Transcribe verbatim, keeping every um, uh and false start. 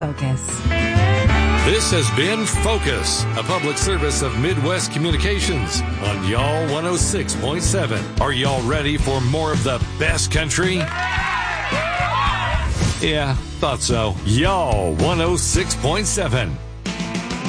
Focus. This has been Focus, a public service of Midwest Communications on Y'all one oh six point seven. Are y'all ready for more of the best country? Yeah, thought so. Y'all one oh six point seven.